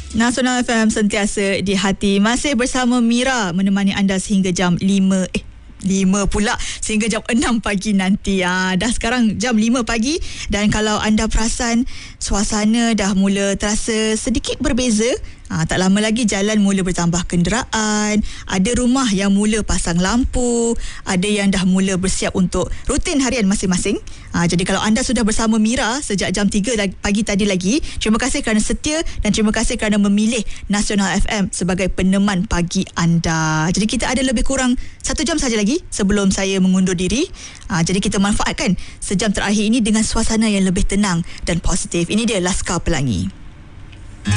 Nasional FM sentiasa di hati. Masih bersama Mira menemani anda sehingga jam 5 pula sehingga jam 6 pagi nanti. Dah sekarang jam 5 pagi dan kalau anda perasan suasana dah mula terasa sedikit berbeza. Tak lama lagi jalan mula bertambah kenderaan, ada rumah yang mula pasang lampu, ada yang dah mula bersiap untuk rutin harian masing-masing. Jadi kalau anda sudah bersama Mira sejak jam 3 pagi tadi lagi, terima kasih kerana setia dan terima kasih kerana memilih Nasional FM sebagai peneman pagi anda. Jadi kita ada lebih kurang 1 jam saja lagi sebelum saya mengundur diri. Jadi kita manfaatkan sejam terakhir ini dengan suasana yang lebih tenang dan positif. Ini dia Laskar Pelangi.